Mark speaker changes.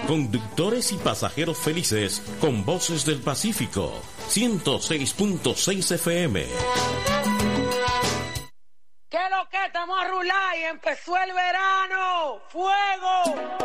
Speaker 1: Conductores y pasajeros felices con Voces del Pacífico. 106.6 FM.
Speaker 2: ¿Qué lo que estamos a rular y empezó el verano? ¡Fuego!